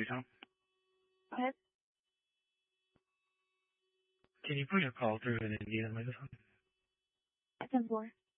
Tom. Go ahead. Can you put your call through in Indian microphone? 10-4.